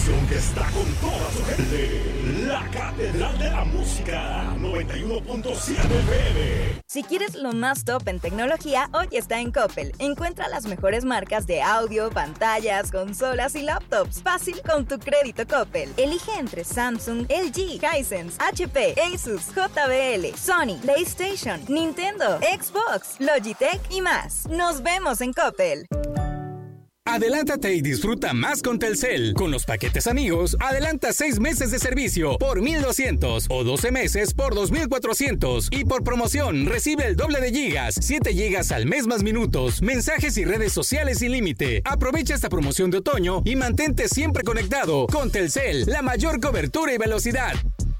estación que está con toda su gente. La Catedral de la Música, 91.7 FM. Si quieres lo más top en tecnología, hoy está en Coppel. Encuentra las mejores marcas de audio, pantallas, consolas y laptops. Fácil con tu crédito Coppel. Elige entre Samsung, LG, Hisense, HP, Asus, JBL, Sony, PlayStation, Nintendo, Xbox, Logitech y más. Nos vemos en Coppel. Adelántate y disfruta más con Telcel. Con los paquetes amigos, adelanta 6 meses de servicio por 1,200 o 12 meses por 2,400. Y por promoción, recibe el doble de gigas, 7 gigas al mes más minutos, mensajes y redes sociales sin límite. Aprovecha esta promoción de otoño y mantente siempre conectado. Con Telcel, la mayor cobertura y velocidad.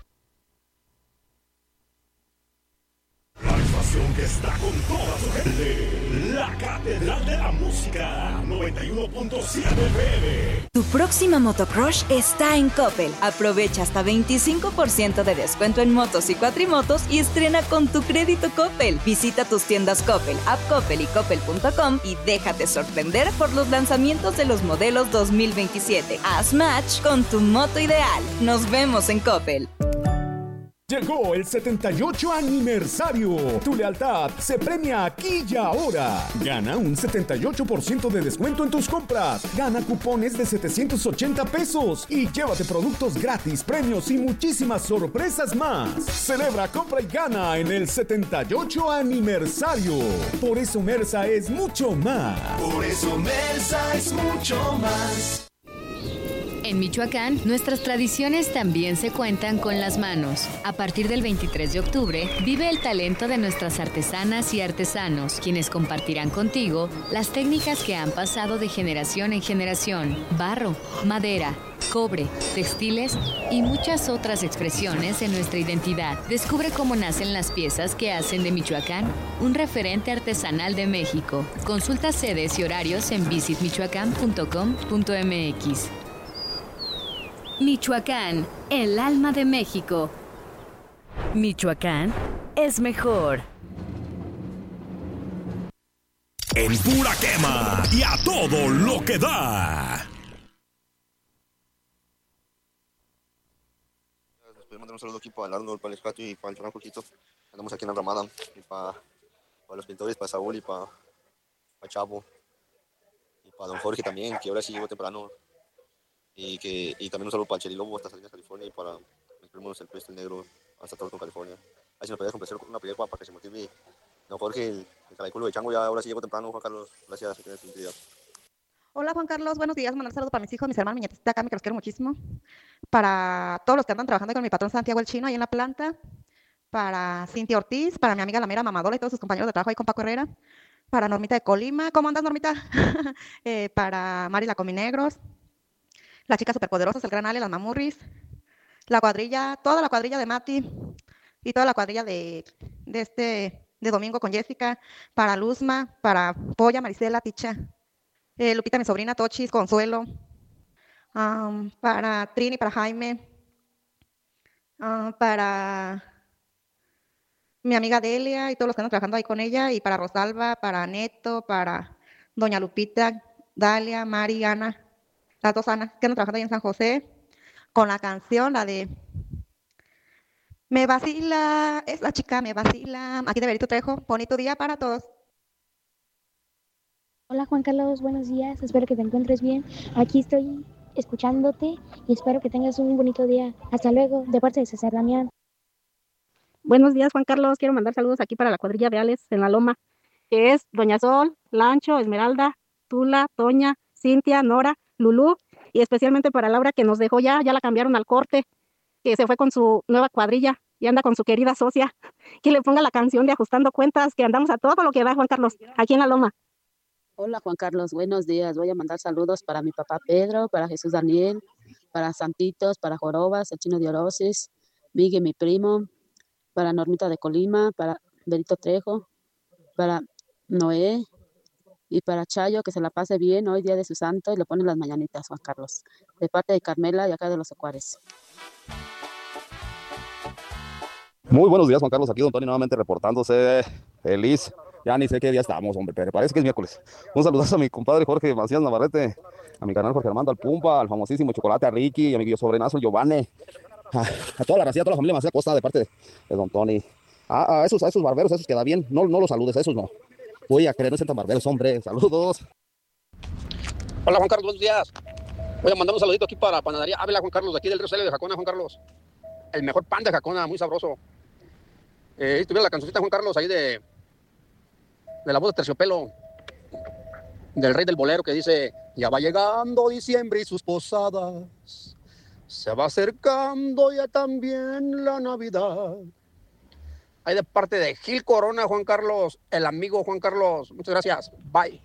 La estación que está con toda su gente. La Catedral de la Música, 91.7 FM. Tu próxima motocross está en Coppel. Aprovecha hasta 25% de descuento en motos y cuatrimotos y estrena con tu crédito Coppel. Visita tus tiendas Coppel, App Coppel y Coppel.com y déjate sorprender por los lanzamientos de los modelos 2027. Haz match con tu moto ideal. Nos vemos en Coppel. Llegó el 78 aniversario. Tu lealtad se premia aquí y ahora. Gana un 78% de descuento en tus compras. Gana cupones de 780 pesos. Y llévate productos gratis, premios y muchísimas sorpresas más. Celebra, compra y gana en el 78 aniversario. Por eso Mersa es mucho más. Por eso Mersa es mucho más. En Michoacán, nuestras tradiciones también se cuentan con las manos. A partir del 23 de octubre, vive el talento de nuestras artesanas y artesanos, quienes compartirán contigo las técnicas que han pasado de generación en generación. Barro, madera, cobre, textiles y muchas otras expresiones de nuestra identidad. Descubre cómo nacen las piezas que hacen de Michoacán un referente artesanal de México. Consulta sedes y horarios en visitmichoacán.com.mx. Michoacán, el alma de México. Michoacán es mejor. En pura quema y a todo lo que da. Les podemos mandar un saludo aquí para el Arnold, para el Escato y para el Franco Quito. Andamos aquí en la Ramada. Y para los pintores, para Saúl y para Chavo. Y para don Jorge también, que ahora sí llegó temprano. Y también un saludo para Cheri Lobo hasta Salinas, California, y para mis primos el Peste, el Negro, hasta Thornton, California. Ahí si me podías complacer con una pelea para que se motive. Don Jorge, el caraculo de Chango, ya ahora sí llegó temprano. Juan Carlos, gracias. Hola Juan Carlos, buenos días. Mandar saludos para mis hijos, mis hermanos, mi nietita acá, que los quiero muchísimo. Para todos los que andan trabajando con mi patrón Santiago el Chino ahí en la planta. Para Cintia Ortiz, para mi amiga la mera Mamadora y todos sus compañeros de trabajo ahí con Paco Herrera. Para Normita de Colima, ¿cómo andas Normita? Para Mari la Cominegros. Las chicas superpoderosas, el gran Ale, las Mamurris, la cuadrilla, toda la cuadrilla de Mati y toda la cuadrilla de Domingo con Jessica, para Luzma, para Polla, Marisela, Ticha, Lupita, mi sobrina, Tochis, Consuelo, para Trini, para Jaime, para mi amiga Delia y todos los que andan trabajando ahí con ella, y para Rosalba, para Neto, para Doña Lupita, Dalia, Mari, Ana. Las dos Anas que andan trabajando ahí en San José, con la canción, la de Me vacila, es la chica, me vacila. Aquí de Berito Trejo, bonito día para todos. Hola Juan Carlos, buenos días, espero que te encuentres bien. Aquí estoy escuchándote y espero que tengas un bonito día. Hasta luego, de parte de César Damián. Buenos días Juan Carlos, quiero mandar saludos aquí para la cuadrilla de Alex en la Loma, que es Doña Sol, Lancho, Esmeralda, Tula, Toña, Cintia, Nora, Lulú, y especialmente para Laura, que nos dejó ya la cambiaron al corte, que se fue con su nueva cuadrilla y anda con su querida socia. Que le ponga la canción de Ajustando Cuentas, que andamos a todo lo que da, Juan Carlos, aquí en la Loma. Hola Juan Carlos, buenos días. Voy a mandar saludos para mi papá Pedro, para Jesús Daniel, para Santitos, para Jorobas, el Chino de Orosis, Miguel, mi primo, para Normita de Colima, para Berito Trejo, para Noé, y para Chayo, que se la pase bien hoy, día de su santo, y le ponen las mañanitas, Juan Carlos. De parte de Carmela, y acá de los Ecuares. Muy buenos días, Juan Carlos. Aquí don Tony nuevamente reportándose. Feliz Ya ni sé qué día estamos, hombre, pero parece que es miércoles. Un saludazo a mi compadre Jorge Macías Navarrete, a mi canal Jorge Armando, al Pumpa, al famosísimo Chocolate, a Ricky, a mi sobrenazo Giovanni, a toda la racía, a toda la familia Macías Costa de parte de don Tony. A esos barberos, a esos que da bien, no los saludes, a esos no. Voy a querer no ser tan barberos, hombre. Saludos. Hola Juan Carlos, buenos días. Voy a mandar un saludito aquí para Panadería Ávila, Juan Carlos, de aquí del Río Cele de Jacona, Juan Carlos. El mejor pan de Jacona, muy sabroso. Estuviera la cancioncita, Juan Carlos, ahí de la voz de Terciopelo, del rey del bolero, que dice: ya va llegando diciembre y sus posadas, se va acercando ya también la Navidad. Ahí de parte de Gil Corona, Juan Carlos, el amigo Juan Carlos. Muchas gracias. Bye.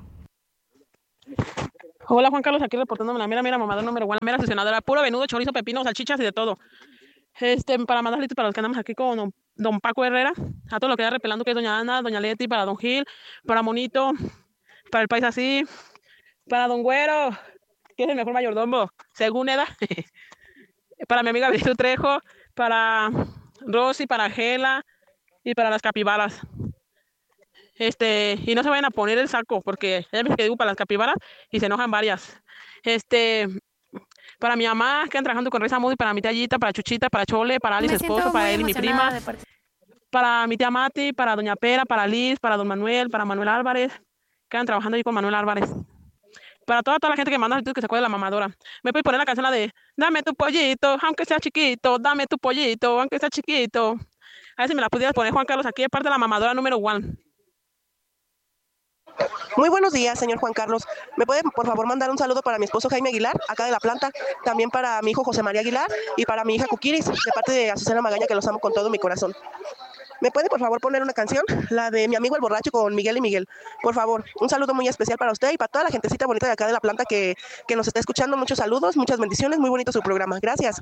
Hola Juan Carlos, aquí reportándome la mera mamadora número 1, la mera sesionadora, puro venudo, chorizo, pepino, salchichas y de todo. Para mandar saludos para los que andamos aquí con don Paco Herrera, a todo lo que está repelando, que es doña Ana, doña Leti, para don Gil, para Monito, para el país así, para don Güero, que es el mejor mayordomo, según Eda, para mi amiga Beatriz Trejo, para Rosy, para Gela y para las capibaras. Y no se vayan a poner el saco, porque ya ves que digo para las capibaras y se enojan varias. Para mi mamá, que están trabajando con Reza Moody, para mi tía Yita, para Chuchita, para Chole, para Alice esposo, para él y mi prima, para mi tía Mati, para doña Pera, para Liz, para don Manuel, para Manuel Álvarez, que están trabajando ahí con Manuel Álvarez. Para toda la gente que manda que se acuerde de la mamadora. Me puedes poner la canción de dame tu pollito, aunque sea chiquito, dame tu pollito, aunque sea chiquito. A ver si me la pudieras poner, Juan Carlos, aquí de parte de la mamadora número 1. Muy buenos días, señor Juan Carlos. ¿Me puede, por favor, mandar un saludo para mi esposo Jaime Aguilar, acá de la planta? También para mi hijo José María Aguilar y para mi hija Cuquiris, de parte de Azucena Magaña, que los amo con todo mi corazón. ¿Me puede, por favor, poner una canción? La de mi amigo el borracho con Miguel y Miguel. Por favor, un saludo muy especial para usted y para toda la gentecita bonita de acá de la planta que nos está escuchando. Muchos saludos, muchas bendiciones, muy bonito su programa. Gracias.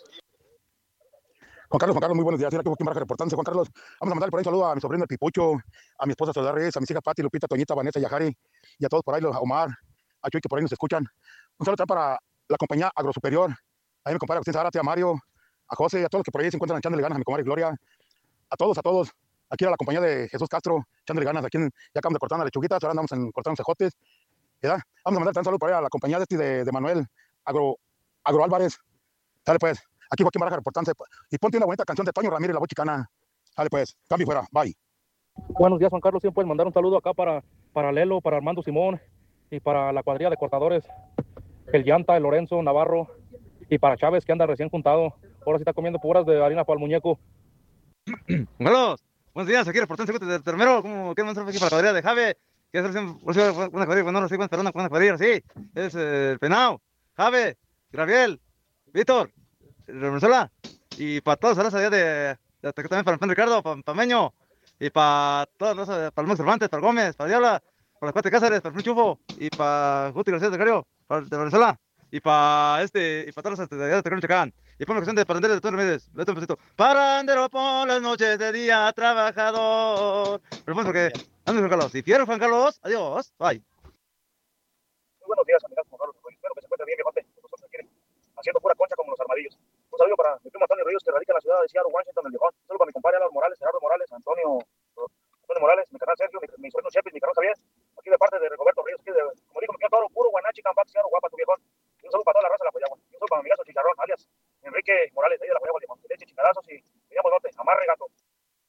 Juan Carlos, muy buenos días. Aquí en Baraja reportándose, Juan Carlos. Vamos a mandarle por ahí un saludo a mi sobrino el Pipucho, a mi esposa Soledad Reyes, a mis hijas Pati, Lupita, Toñita, Vanessa, Yajari, y a todos por ahí, a Omar, a Chuy, que por ahí nos escuchan. Un saludo también para la compañía Agrosuperior, a mi compadre Agustín Zárate, a Mario, a José, a todos los que por ahí se encuentran echándole ganas, a mi comadre Gloria, a todos. Aquí a la compañía de Jesús Castro, echándole ganas. Aquí ya acabamos de cortar las lechuguitas, ahora andamos cortando cejotes. ¿Verdad? Vamos a mandar también un saludo por ahí a la compañía de Manuel Agro Álvarez. Dale pues. Aquí Joaquín Baraja reportándose. Y ponte una bonita canción de Toño Ramírez, la voz chicana. Dale pues, cambio fuera, bye. Buenos días, Juan Carlos. ¿Sí puedes mandar un saludo acá para Lelo, para Armando Simón y para la cuadrilla de cortadores, el Llanta, el Lorenzo, Navarro, y para Chávez, que anda recién juntado? Ahora sí está comiendo puras de harina para el muñeco. Juan Carlos, buenos días. Aquí reportándose de Termero. ¿Cómo qué mandar aquí para la cuadrilla de Jave? Que es una cuadrilla, bueno, no sé cuánto, pero una cuadrilla, sí. Es el Penao, Jave, Graviel, Víctor, Venezuela, y para todos los allá también para el Pan Ricardo, para Meño, y para todos los, para el Max Cervantes, para Gómez, para Diabla, para las Cuatro Cáceres, para el Chufo, y para Guti García de Cario, para de Venezuela, y para y para todos los de allá de Tecrón Chacán, y por la cuestión de parandero de Tony Remedios, vete un besito. Parandero por las noches de día trabajador. Pero bueno, porque ando Juan Carlos, y fiero Juan Carlos, adiós, bye. Muy buenos días, amigas, Juan Carlos, espero que se encuentre bien, viejote. Nosotros aquí haciendo pura concha como los armadillos. Un saludo para mi primo Antonio Ríos, que radica en la ciudad de Seattle, Washington, el viejón. Un saludo para mi compadre Álvaro Morales, Gerardo Morales, Antonio Morales, mi canal Sergio, mi sobrino Chepe,